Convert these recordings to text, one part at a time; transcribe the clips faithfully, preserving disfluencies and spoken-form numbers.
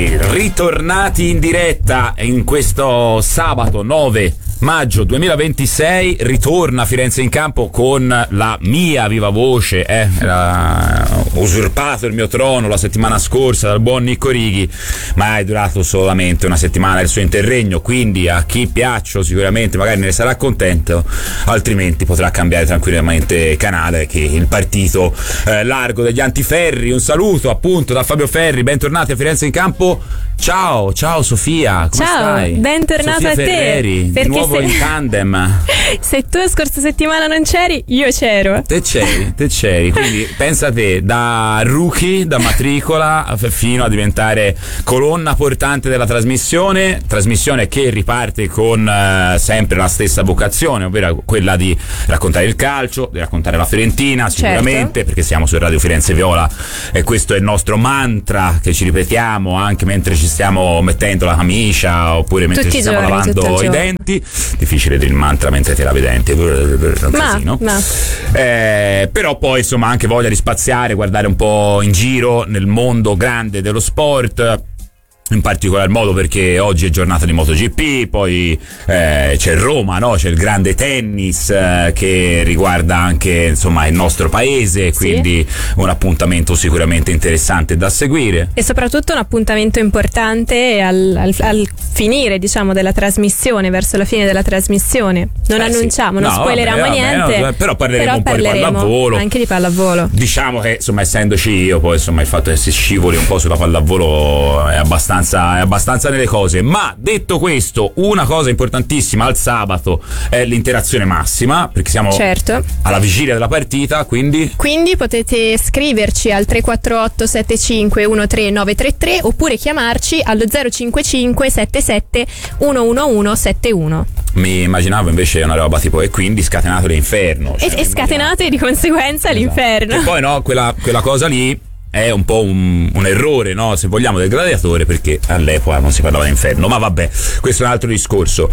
Ritornati in diretta in questo sabato nove maggio duemilaventisei, ritorna Firenze in campo con la mia viva voce, eh, era usurpato il mio trono la settimana scorsa dal buon Nicco Righi, ma è durato solamente una settimana il suo interregno, quindi a chi piaccio sicuramente magari ne sarà contento, altrimenti potrà cambiare tranquillamente canale, che il partito eh, largo degli antiferri. Un saluto appunto da Fabio Ferri, bentornati a Firenze in campo. Ciao, ciao Sofia, come ciao, stai? Bentornata Sofia a te. Ferreri, di nuovo se... in tandem. Se tu la scorsa settimana non c'eri, io c'ero. Te c'eri, te c'eri, quindi pensa a te, da rookie, da matricola fino a diventare colonna portante della trasmissione, trasmissione che riparte con uh, sempre la stessa vocazione, ovvero quella di raccontare il calcio, di raccontare la Fiorentina, sicuramente, certo, perché siamo su Radio Firenze Viola e questo è il nostro mantra che ci ripetiamo anche mentre ci stiamo mettendo la camicia oppure mentre tutti ci stiamo giorni, lavando i denti. Difficile dire il mantra mentre ti lavi i denti, è un casino. Ma, ma. Eh, però poi insomma anche voglia di spaziare, guardare un po' in giro nel mondo grande dello sport, in particolar modo perché oggi è giornata di MotoGP, poi eh, c'è Roma, no? C'è il grande tennis eh, che riguarda anche insomma il nostro paese, quindi sì, un appuntamento sicuramente interessante da seguire e soprattutto un appuntamento importante al, al, al finire diciamo della trasmissione, verso la fine della trasmissione. Non eh, sì, annunciamo, non no, spoileriamo vabbè, niente, vabbè, no, però parleremo però un po' parleremo di pallavolo, anche di pallavolo. Diciamo che insomma essendoci io, poi insomma il fatto che si scivoli un po' sulla pallavolo è abbastanza è abbastanza nelle cose. Ma detto questo, una cosa importantissima al sabato è l'interazione massima, perché siamo certo alla vigilia della partita, quindi quindi potete scriverci al tre quattro otto sette cinque uno tre nove tre tre oppure chiamarci allo zero cinque cinque sette sette uno uno uno sette uno. Mi immaginavo invece una roba tipo e quindi scatenate l'inferno, cioè, e, e scatenate di conseguenza, esatto, l'inferno. E poi no, quella, quella cosa lì è un po' un, un errore, no? Se vogliamo, del gladiatore, perché all'epoca non si parlava di inferno, ma vabbè, questo è un altro discorso.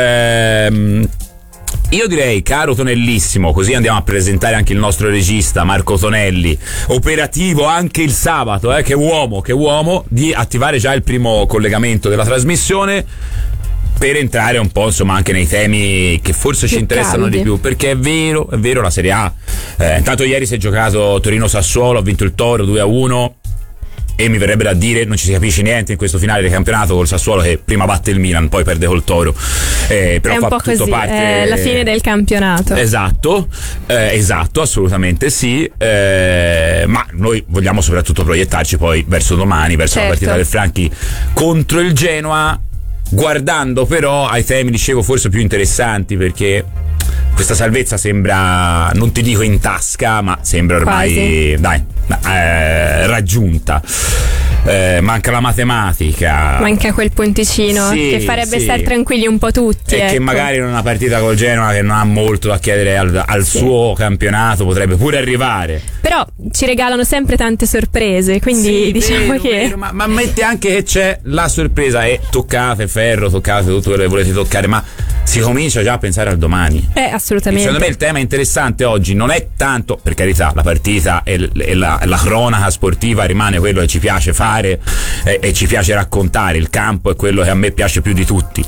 Ehm, io direi, caro Tonellissimo, così andiamo a presentare anche il nostro regista Marco Tonelli, operativo anche il sabato, eh? Che uomo, che uomo, di attivare già il primo collegamento della trasmissione, per entrare un po' insomma anche nei temi che forse più ci interessano caldi di più, perché è vero, è vero la Serie A, eh, intanto ieri si è giocato Torino-Sassuolo, ha vinto il Toro due a uno e mi verrebbe da dire non ci si capisce niente in questo finale di campionato col Sassuolo che prima batte il Milan, poi perde col Toro, eh, però è un fa po' tutto così, parte, è la fine del campionato. Esatto, eh, esatto, assolutamente sì, eh, ma noi vogliamo soprattutto proiettarci poi verso domani, verso certo la partita del Franchi contro il Genoa, guardando però ai temi, dicevo, forse più interessanti, perché questa salvezza sembra, non ti dico in tasca, ma sembra ormai, quasi, dai, eh, raggiunta. Eh, manca la matematica, manca quel punticino, sì, che farebbe sì stare tranquilli un po' tutti, e ecco, che magari in una partita col Genoa che non ha molto da chiedere al, al sì suo campionato potrebbe pure arrivare, però ci regalano sempre tante sorprese, quindi sì, diciamo vero, che vero, ma, ma mette anche che c'è la sorpresa e toccate ferro, toccate tutto quello che volete toccare, ma si comincia già a pensare al domani. Eh, assolutamente. E secondo me il tema interessante oggi non è tanto, per carità, la partita e, e la, la cronaca sportiva rimane quello che ci piace fare e, e ci piace raccontare, il campo è quello che a me piace più di tutti,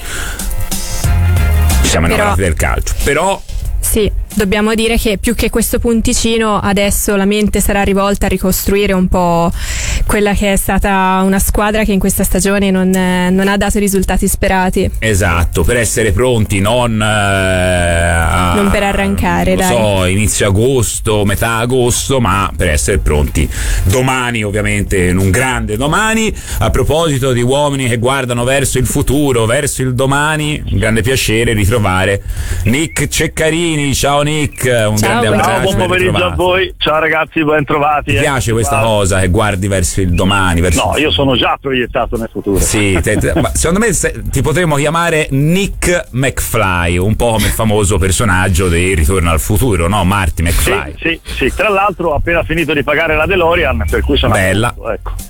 ci siamo innamorati del calcio, però sì, dobbiamo dire che più che questo punticino adesso la mente sarà rivolta a ricostruire un po' quella che è stata una squadra che in questa stagione non, non ha dato i risultati sperati. Esatto, per essere pronti non, eh, a, non per arrancare, non dai. so, inizio agosto, metà agosto, ma per essere pronti domani, ovviamente in un grande domani. A proposito di uomini che guardano verso il futuro, verso il domani, un grande piacere ritrovare Nick Ceccarini. Ciao Nick, un ciao, grande abbraccio. Ciao, buon pomeriggio a voi. Ciao ragazzi, ben trovati. Ti eh. piace questa Ciao. cosa che guardi verso il domani? Verso no, io sono già proiettato nel futuro. Sì, te, te, ma secondo me se, ti potremmo chiamare Nick McFly, un po' come il famoso personaggio di Ritorno al futuro, no? Marty McFly. Sì, sì, sì. Tra l'altro ho appena finito di pagare la DeLorean, per cui sono bella. appunto, ecco.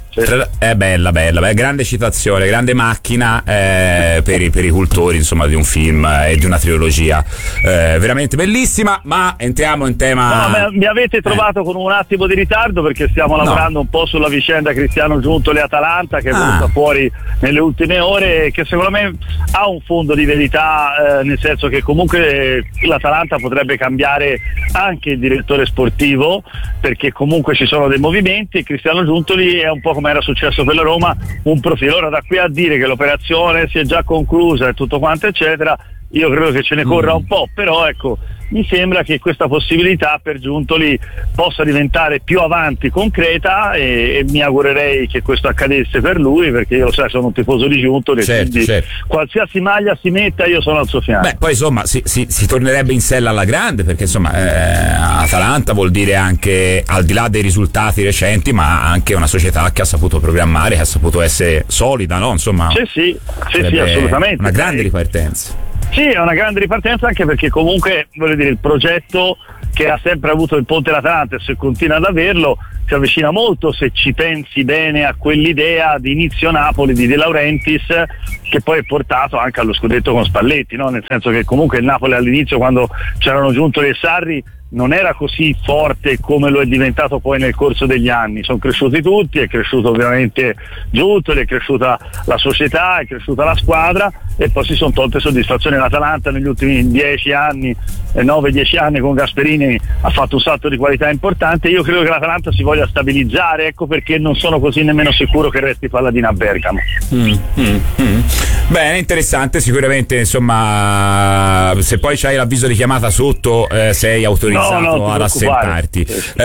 Sì. È bella, bella, bella, grande citazione, grande macchina eh, per, i, per i cultori, insomma, di un film e di una trilogia eh, veramente bellissima. Ma entriamo in tema. No, mi avete trovato eh. con un attimo di ritardo perché stiamo lavorando no. un po' sulla vicenda Cristiano Giuntoli Atalanta, che è venuta ah. fuori nelle ultime ore e che secondo me ha un fondo di verità, eh, nel senso che comunque l'Atalanta potrebbe cambiare anche il direttore sportivo, perché comunque ci sono dei movimenti e Cristiano Giuntoli è un po' come era successo per la Roma, un profilo. Ora da qui a dire che l'operazione si è già conclusa e tutto quanto eccetera, io credo che ce ne corra un po', però ecco, mi sembra che questa possibilità per Giuntoli possa diventare più avanti concreta e, e mi augurerei che questo accadesse per lui, perché io lo sai, sono un tifoso di Giuntoli, certo, quindi certo. qualsiasi maglia si metta io sono al suo fianco. Beh, poi insomma si, si, si tornerebbe in sella alla grande, perché insomma eh, Atalanta vuol dire anche, al di là dei risultati recenti, ma anche una società che ha saputo programmare, che ha saputo essere solida, no? Insomma, sì sì, sì, sì assolutamente, una grande ripartenza. Sì, è una grande ripartenza, anche perché comunque, voglio dire, il progetto che ha sempre avuto il Ponte l'Atalanta, e se continua ad averlo, si avvicina molto, se ci pensi bene, a quell'idea di inizio Napoli di De Laurentiis, che poi è portato anche allo scudetto con Spalletti, no? Nel senso che comunque il Napoli all'inizio, quando c'erano Giuntoli e Sarri, non era così forte come lo è diventato poi nel corso degli anni. Sono cresciuti tutti, è cresciuto ovviamente Giuntoli, è cresciuta la società, è cresciuta la squadra, e poi si sono tolte soddisfazioni. L'Atalanta negli ultimi dieci anni, nove dieci anni con Gasperini ha fatto un salto di qualità importante. Io credo che l'Atalanta si voglia stabilizzare, ecco perché non sono così nemmeno sicuro che resti Palladina a Bergamo. Mm, mm, mm. Bene, interessante, sicuramente, insomma, se poi c'hai l'avviso di chiamata sotto eh, sei autorizzato No, no, ad assentarti.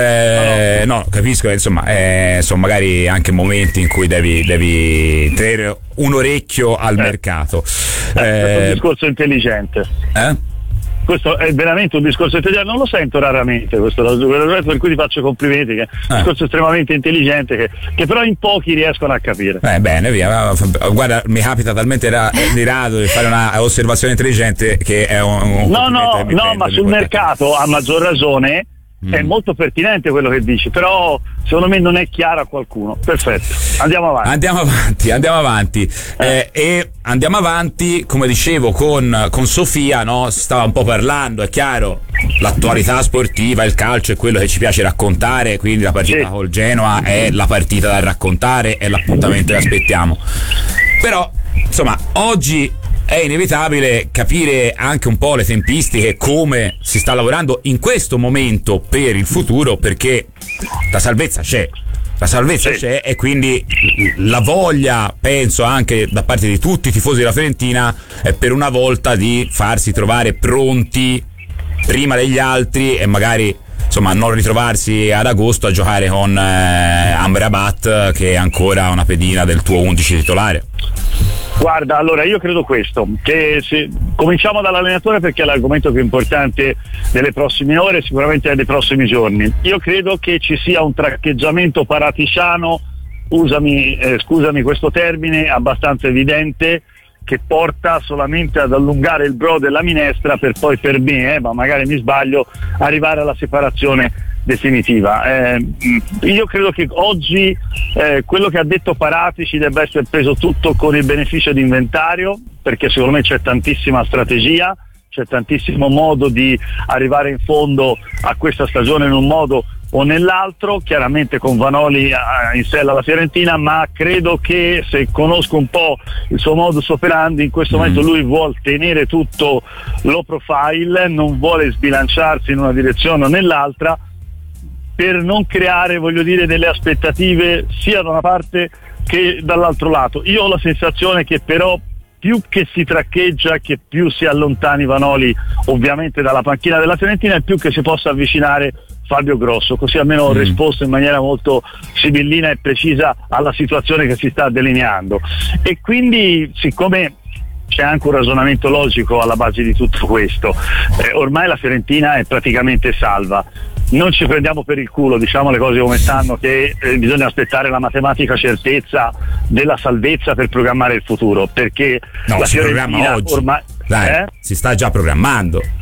Eh, no, no. no, capisco, insomma, eh, sono magari anche momenti in cui devi, devi tenere un orecchio al eh. mercato. Eh, è un discorso intelligente. Eh? Questo è veramente un discorso intelligente, non lo sento raramente questo, per cui ti faccio complimenti, che è un discorso eh. estremamente intelligente che, che però in pochi riescono a capire. Eh, bene, via. Guarda, mi capita talmente ra- di rado di fare una osservazione intelligente che è un, un no no no ma sul mercato a maggior ragione mm. è molto pertinente quello che dici, però secondo me non è chiaro a qualcuno. Perfetto, andiamo avanti andiamo avanti andiamo avanti eh. Eh, e andiamo avanti, come dicevo con, con Sofia, no? Stava un po' parlando, è chiaro, l'attualità sportiva, il calcio è quello che ci piace raccontare, quindi la partita sì. col Genoa è la partita da raccontare, è l'appuntamento che aspettiamo, però insomma oggi è inevitabile capire anche un po' le tempistiche, come si sta lavorando in questo momento per il futuro, perché la salvezza c'è la salvezza sì. c'è, e quindi la voglia, penso anche da parte di tutti i tifosi della Fiorentina, è per una volta di farsi trovare pronti prima degli altri e magari insomma non ritrovarsi ad agosto a giocare con eh, Amrabat, che è ancora una pedina del tuo undici titolare. Guarda, allora io credo questo, che se cominciamo dall'allenatore, perché è l'argomento più importante delle prossime ore, sicuramente dei prossimi giorni. Io credo che ci sia un traccheggiamento paraticiano, usami, eh, scusami questo termine, abbastanza evidente, che porta solamente ad allungare il brodo della minestra per poi, per me, eh, ma magari mi sbaglio, arrivare alla separazione definitiva. Eh, io credo che oggi eh, quello che ha detto Paratici debba essere preso tutto con il beneficio di inventario, perché secondo me c'è tantissima strategia, c'è tantissimo modo di arrivare in fondo a questa stagione in un modo o nell'altro, chiaramente con Vanoli in sella alla Fiorentina, ma credo che, se conosco un po' il suo modus operandi, in questo momento lui vuole tenere tutto low profile, non vuole sbilanciarsi in una direzione o nell'altra, per non creare, voglio dire, delle aspettative sia da una parte che dall'altro lato. Io ho la sensazione che però più che si traccheggia, che più si allontani Vanoli ovviamente dalla panchina della Fiorentina, e più che si possa avvicinare Fabio Grosso, così almeno ho risposto in maniera molto sibillina e precisa alla situazione che si sta delineando. E quindi, siccome c'è anche un ragionamento logico alla base di tutto questo, eh, ormai la Fiorentina è praticamente salva. Non ci prendiamo per il culo, diciamo le cose come stanno, che eh, bisogna aspettare la matematica certezza della salvezza per programmare il futuro, perché no, la si Fiorentina programma oggi. ormai Dai, eh? si sta già programmando.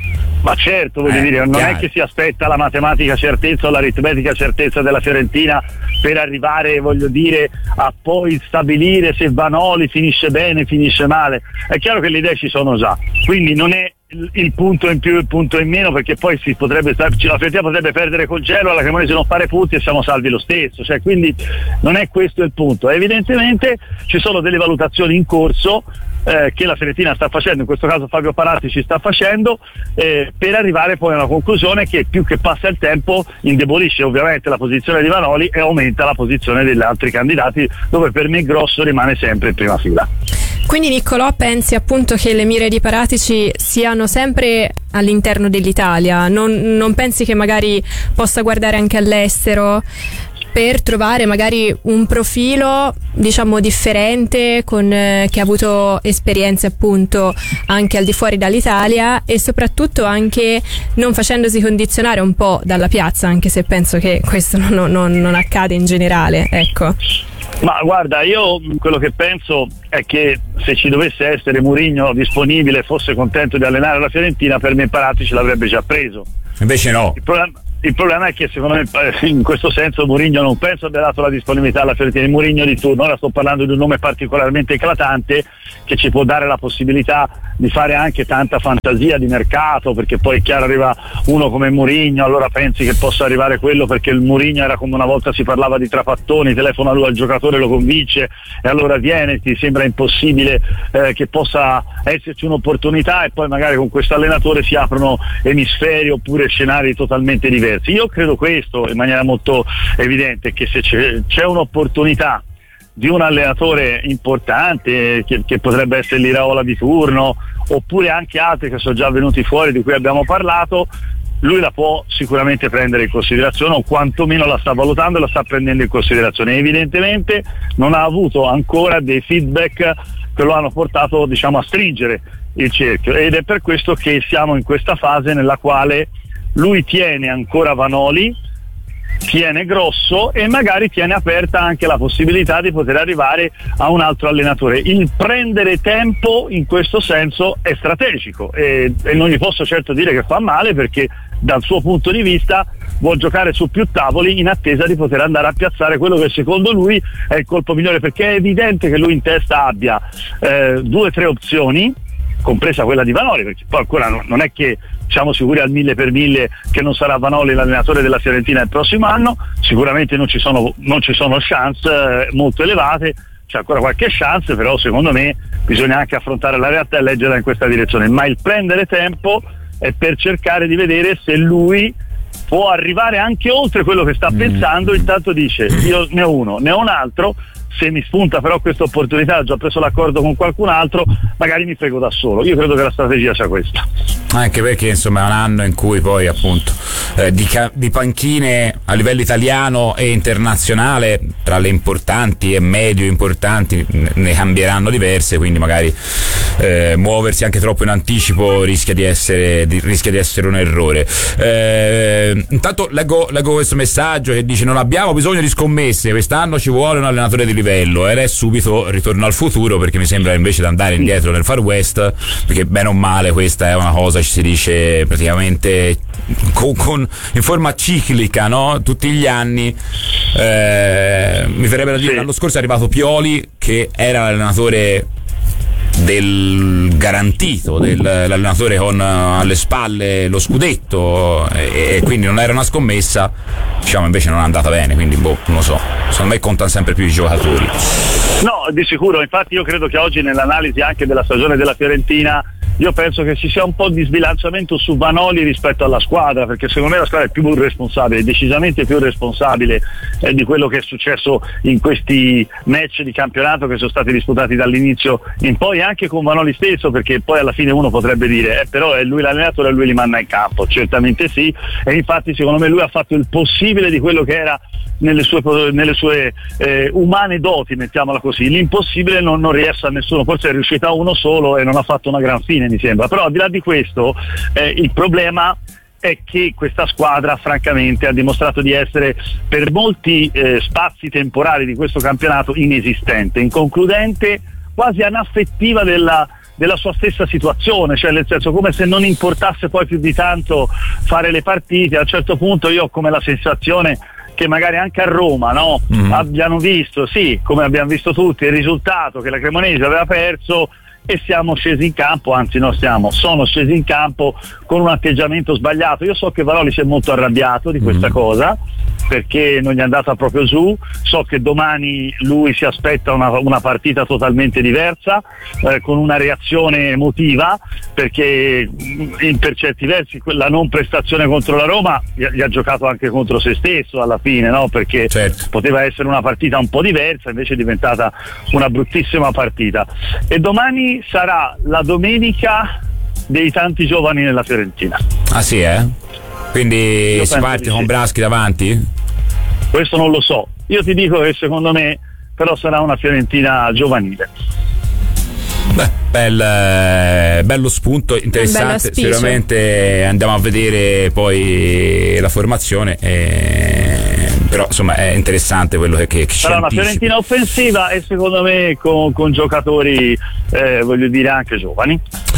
Ma certo, voglio eh, dire, non chiaro. è che si aspetta la matematica certezza o l'aritmetica certezza della Fiorentina per arrivare, voglio dire, a poi stabilire se Vanoli finisce bene, finisce male. È chiaro che le idee ci sono già, quindi non è il, il punto in più, il punto in meno, perché poi si potrebbe, la Fiorentina potrebbe perdere col Genoa, la Cremonese non fare punti e siamo salvi lo stesso, cioè, quindi non è questo il punto. Evidentemente ci sono delle valutazioni in corso Eh, che la Fiorentina sta facendo, in questo caso Fabio Paratici ci sta facendo, eh, per arrivare poi a una conclusione che più che passa il tempo indebolisce ovviamente la posizione di Vanoli e aumenta la posizione degli altri candidati, dove per me Grosso rimane sempre in prima fila. Quindi Niccolò, pensi appunto che le mire di Paratici siano sempre all'interno dell'Italia, non, non pensi che magari possa guardare anche all'estero per trovare magari un profilo, diciamo, differente, con eh, che ha avuto esperienze appunto anche al di fuori dall'Italia, e soprattutto anche non facendosi condizionare un po' dalla piazza, anche se penso che questo non, non, non accade in generale, ecco. Ma guarda, io quello che penso è che se ci dovesse essere Mourinho disponibile e fosse contento di allenare la Fiorentina, per me Paratici l'avrebbe già preso. Invece no. Il problema, il problema è che secondo me in questo senso Mourinho non penso abbia dato la disponibilità alla Fiorentina. Il Mourinho di turno, ora sto parlando di un nome particolarmente eclatante che ci può dare la possibilità di fare anche tanta fantasia di mercato, perché poi è chiaro, arriva uno come Mourinho, allora pensi che possa arrivare quello, perché il Mourinho era come una volta si parlava di trapattoni, telefona lui al giocatore, lo convince e allora viene, ti sembra impossibile eh, che possa esserci un'opportunità, e poi magari con questo allenatore si aprono emisferi oppure scenari totalmente diversi. Io credo questo in maniera molto evidente, che se c'è, c'è un'opportunità di un allenatore importante che, che potrebbe essere l'Iraola di turno, oppure anche altri che sono già venuti fuori di cui abbiamo parlato, lui la può sicuramente prendere in considerazione, o quantomeno la sta valutando e la sta prendendo in considerazione. Evidentemente non ha avuto ancora dei feedback che lo hanno portato, diciamo, a stringere il cerchio, ed è per questo che siamo in questa fase nella quale lui tiene ancora Vanoli, tiene Grosso e magari tiene aperta anche la possibilità di poter arrivare a un altro allenatore. Il prendere tempo in questo senso è strategico, e, e non gli posso certo dire che fa male, perché dal suo punto di vista vuol giocare su più tavoli in attesa di poter andare a piazzare quello che secondo lui è il colpo migliore, perché è evidente che lui in testa abbia eh, due o tre opzioni, compresa quella di Vanoli, perché poi ancora non è che siamo sicuri al mille per mille che non sarà Vanoli l'allenatore della Fiorentina il prossimo anno. Sicuramente non ci sono, non ci sono chance eh, molto elevate, c'è ancora qualche chance, però secondo me bisogna anche affrontare la realtà e leggerla in questa direzione. Ma il prendere tempo è per cercare di vedere se lui può arrivare anche oltre quello che sta mm. pensando. Intanto dice: io ne ho uno, ne ho un altro, se mi spunta però questa opportunità, ho già preso l'accordo con qualcun altro, magari mi frego da solo. Io credo che la strategia sia questa. Anche perché insomma è un anno in cui poi appunto eh, di, ca- di panchine a livello italiano e internazionale, tra le importanti e medio importanti, ne cambieranno diverse, quindi magari eh, muoversi anche troppo in anticipo rischia di essere, di, rischia di essere un errore. Eh, intanto leggo, leggo questo messaggio che dice: non abbiamo bisogno di scommesse, quest'anno ci vuole un allenatore di livello, ed è subito Ritorno al futuro, perché mi sembra invece di andare indietro nel Far West, perché bene o male questa è una cosa, ci si dice praticamente con, con in forma ciclica, no? Tutti gli anni. Eh, mi verrebbe da dire, sì. L'anno scorso è arrivato Pioli, che era l'allenatore del garantito, dell'allenatore con alle spalle lo scudetto, e, e quindi non era una scommessa, diciamo, invece non è andata bene, quindi boh, non lo so, secondo me contano sempre più i giocatori. No, di sicuro, infatti io credo che oggi nell'analisi anche della stagione della Fiorentina io penso che ci sia un po' di sbilanciamento su Vanoli rispetto alla squadra, perché secondo me la squadra è più responsabile, decisamente più responsabile eh, di quello che è successo in questi match di campionato che sono stati disputati dall'inizio in poi, anche con Vanoli stesso, perché poi alla fine uno potrebbe dire eh, però è lui l'allenatore e lui li manda in campo. Certamente sì, e infatti secondo me lui ha fatto il possibile di quello che era nelle sue, nelle sue eh, umane doti, mettiamola così. L'impossibile non, non riesce a nessuno, forse è riuscita a uno solo e non ha fatto una gran fine, mi sembra. Però al di là di questo eh, il problema è che questa squadra francamente ha dimostrato di essere per molti eh, spazi temporali di questo campionato inesistente, inconcludente, quasi anaffettiva della della sua stessa situazione, cioè nel senso come se non importasse poi più di tanto fare le partite. A un certo punto io ho come la sensazione che magari anche a Roma, no? Mm. abbiano visto, sì, come abbiamo visto tutti, il risultato che la Cremonese aveva perso e siamo scesi in campo, anzi no stiamo, sono scesi in campo con un atteggiamento sbagliato. Io so che Valoli si è molto arrabbiato di questa mm. cosa, perché non gli è andata proprio su. So che domani lui si aspetta una, una partita totalmente diversa, eh, con una reazione emotiva, perché in, per certi versi la non prestazione contro la Roma gli, gli ha giocato anche contro se stesso alla fine, no? Perché certo. poteva essere una partita un po' diversa, invece è diventata una bruttissima partita. E domani sarà la domenica dei tanti giovani nella Fiorentina. Ah sì, eh? Quindi Io si parte con sì. Braschi davanti? Questo non lo so. Io ti dico che secondo me però sarà una Fiorentina giovanile. Beh, bel, bello spunto, interessante. Sicuramente andiamo a vedere poi la formazione. E... però insomma è interessante quello che, che, che sarà una Fiorentina offensiva e secondo me con, con giocatori eh, voglio dire anche giovani.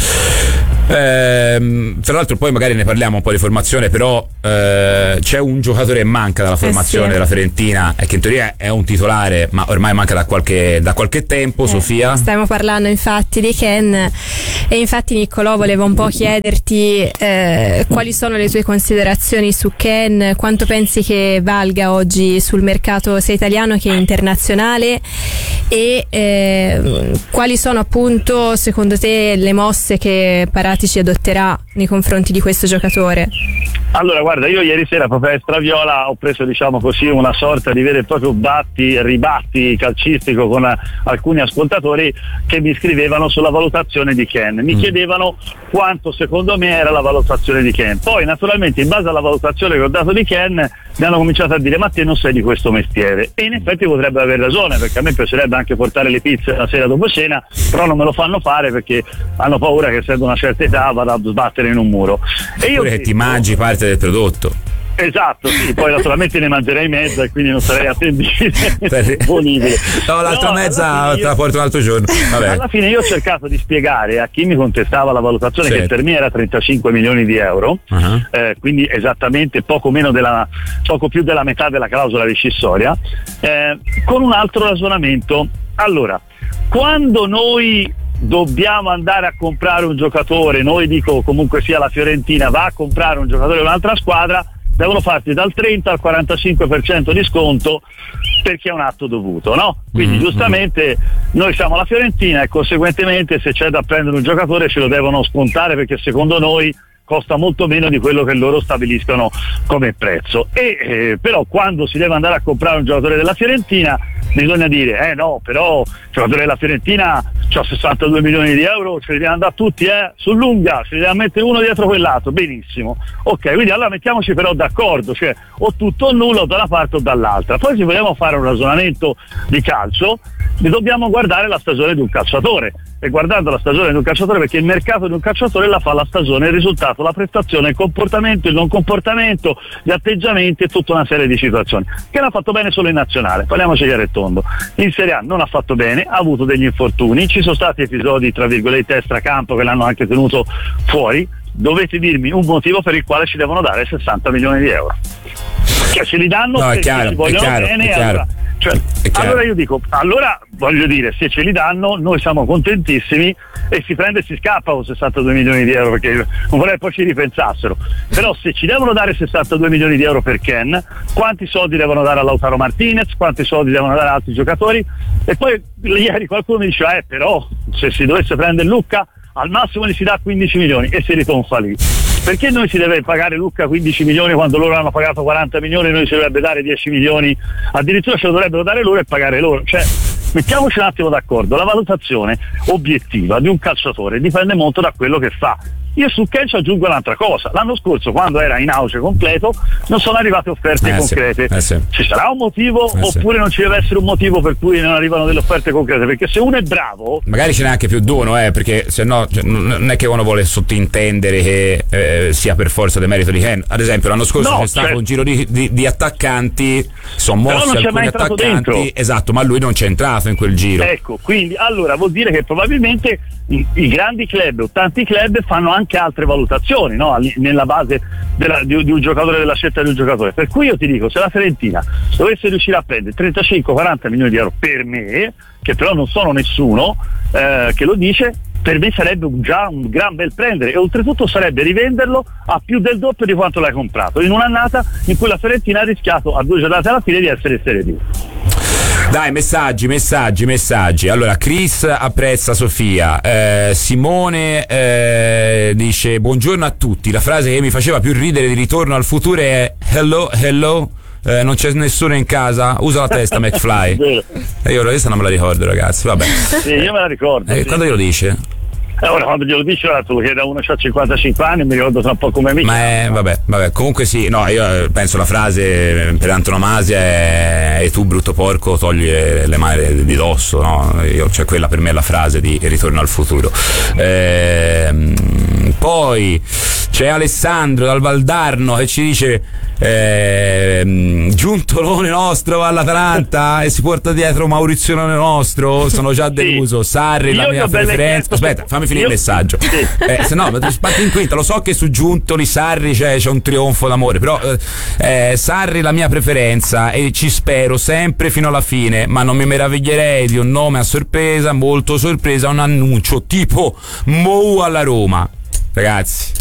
Eh, tra l'altro poi magari ne parliamo un po' di formazione, però eh, c'è un giocatore che manca dalla formazione eh sì. della Fiorentina e che in teoria è un titolare ma ormai manca da qualche, da qualche tempo. eh, Sofia, stiamo parlando infatti di Ken e infatti Niccolò volevo un po' chiederti eh, quali sono le tue considerazioni su Ken, quanto pensi che valga oggi sul mercato sia italiano che internazionale e eh, quali sono appunto secondo te le mosse che Paratici adotterà nei confronti di questo giocatore? Allora guarda, io ieri sera proprio a Estraviola ho preso diciamo così una sorta di vero e proprio batti, ribatti calcistico con a, alcuni ascoltatori che mi scrivevano sulla valutazione di Ken, mi mm. chiedevano quanto secondo me era la valutazione di Ken. Poi naturalmente in base alla valutazione che ho dato di Ken mi hanno cominciato a dire ma te non sei di questo mestiere, e in effetti potrebbe aver ragione, perché a me piacerebbe anche portare le pizze la sera dopo cena, però non me lo fanno fare perché hanno paura che essendo una certa età vada a sbattere in un muro. E io che ti mangi parte del prodotto. Esatto, sì, poi naturalmente ne mangerei mezza e quindi non sarei attendibile. Disponibile. No, l'altra no, mezza te la porto un altro giorno. Vabbè. Alla fine io ho cercato di spiegare a chi mi contestava la valutazione, certo. che per me era trentacinque milioni di euro, uh-huh. eh, quindi esattamente poco meno della, poco più della metà della clausola rescissoria, eh, con un altro ragionamento. Allora, quando noi dobbiamo andare a comprare un giocatore, noi dico comunque sia la Fiorentina va a comprare un giocatore di un'altra squadra, devono farti dal trenta al quarantacinque per cento di sconto perché è un atto dovuto, no? Quindi mm-hmm. giustamente noi siamo la Fiorentina e conseguentemente se c'è da prendere un giocatore ce lo devono scontare perché secondo noi costa molto meno di quello che loro stabiliscono come prezzo. E eh, però quando si deve andare a comprare un giocatore della Fiorentina bisogna dire eh no, però il giocatore della Fiorentina c'ha sessantadue milioni di euro, ce li devono andare tutti eh sull'unga, ce li devono mettere uno dietro quell'altro, benissimo, ok, quindi allora mettiamoci però d'accordo, cioè o tutto o nulla o da una parte o dall'altra. Poi se vogliamo fare un ragionamento di calcio dobbiamo guardare la stagione di un calciatore, e guardando la stagione di un calciatore, perché il mercato di un calciatore la fa la stagione, il risultato, la prestazione, il comportamento, il non comportamento, gli atteggiamenti e tutta una serie di situazioni che l'ha fatto bene solo in nazionale, parliamoci chiaro e tondo. In Serie A non ha fatto bene, ha avuto degli infortuni, ci sono stati episodi tra virgolette extracampo che l'hanno anche tenuto fuori. Dovete dirmi un motivo per il quale ci devono dare sessanta milioni di euro, cioè ce li danno no, perché chiaro, ci vogliono chiaro, bene, allora, cioè, allora io dico, allora voglio dire, se ce li danno noi siamo contentissimi e si prende e si scappa con sessantadue milioni di euro, perché non vorrei poi ci ripensassero. Però se ci devono dare sessantadue milioni di euro per Ken, quanti soldi devono dare a Lautaro Martinez, quanti soldi devono dare a altri giocatori? E poi ieri qualcuno mi diceva eh però se si dovesse prendere Lucca al massimo gli si dà quindici milioni e si ritonfa lì. Perché noi si deve pagare Lucca quindici milioni quando loro hanno pagato quaranta milioni e noi ci dovrebbe dare dieci milioni, addirittura ce lo dovrebbero dare loro e pagare loro? Cioè mettiamoci un attimo d'accordo, la valutazione obiettiva di un calciatore dipende molto da quello che fa. Io su Ken ci aggiungo un'altra cosa: l'anno scorso quando era in auge completo non sono arrivate offerte eh concrete, sì, eh sì. Ci sarà un motivo eh oppure sì. non ci deve essere un motivo per cui non arrivano delle offerte concrete? Perché se uno è bravo magari ce n'è anche più di uno, eh, perché se no cioè, non è che uno vuole sottintendere che eh, sia per forza del merito di Ken. Ad esempio l'anno scorso no, c'è stato certo. un giro di, di, di attaccanti, sono mossi alcuni attaccanti dentro. Esatto, ma lui non c'è entrato in quel giro. Ecco, quindi allora vuol dire che probabilmente i, i grandi club o tanti club fanno anche altre valutazioni, no? Nella base della, di, di un giocatore, della scelta di un giocatore. Per cui io ti dico, se la Fiorentina dovesse riuscire a prendere trentacinque quaranta milioni di euro per me, che però non sono nessuno eh, che lo dice, per me sarebbe un, già un gran bel prendere, e oltretutto sarebbe rivenderlo a più del doppio di quanto l'hai comprato, in un'annata in cui la Fiorentina ha rischiato a due giornate alla fine di essere in Serie D. Dai, messaggi, messaggi, messaggi. Allora, Chris apprezza Sofia, eh, Simone eh, dice buongiorno a tutti, la frase che mi faceva più ridere di Ritorno al futuro è hello, hello, eh, non c'è nessuno in casa, usa la testa McFly. E io questa non me la ricordo, ragazzi, vabbè. Sì, io me la ricordo. Eh, sì. Quando glielo dice? Eh, ora quando glielo dice, tu lo chiede a uno che ha cinquantacinque anni, mi ricordo tra un po' come amico. Ma è, vabbè, vabbè, comunque sì, no, io penso la frase per antonomasia è e tu brutto porco togli le mani di dosso, no? Io, cioè quella per me è la frase di Ritorno al futuro. Ehm, poi c'è Alessandro dal Valdarno che ci dice eh, Giuntolone nostro all'Atalanta e si porta dietro Maurizione nostro, sono già deluso. Sì. Sarri la mia preferenza. Aspetta, fammi finire io... il messaggio. Sì. Eh, se no, spatti in quinta, lo so che su Giuntoli Sarri c'è, c'è un trionfo d'amore, però eh, Sarri la mia preferenza e ci spero sempre fino alla fine, ma non mi meraviglierei di un nome a sorpresa, molto sorpresa, un annuncio tipo Mou alla Roma. Ragazzi,